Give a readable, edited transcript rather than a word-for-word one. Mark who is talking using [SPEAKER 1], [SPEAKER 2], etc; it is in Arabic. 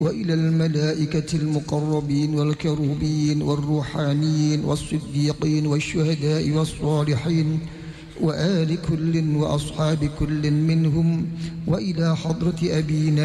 [SPEAKER 1] وإلى الملائكة المقربين والكروبين والروحانيين والصديقين والشهداء والصالحين وآل كل وأصحاب كل منهم، وإلى حضرة أبينا